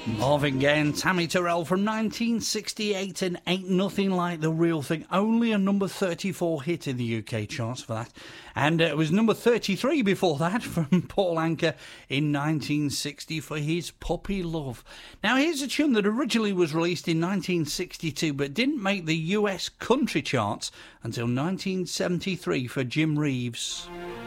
Marvin Gaye and Tammy Terrell from 1968 and Ain't Nothing Like the Real Thing. Only a number 34 hit in the UK charts for that. And it was number 33 before that from Paul Anka in 1960 for his Puppy Love. Now here's a tune that originally was released in 1962 but didn't make the US country charts until 1973 for Jim Reeves.